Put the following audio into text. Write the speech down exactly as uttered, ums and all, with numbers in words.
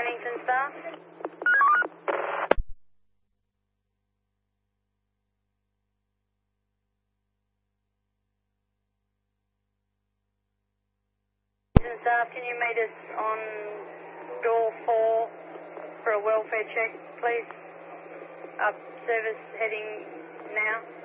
Huntington staff. Huntington staff, can you meet us on door four for a welfare check, please? Up service heading now.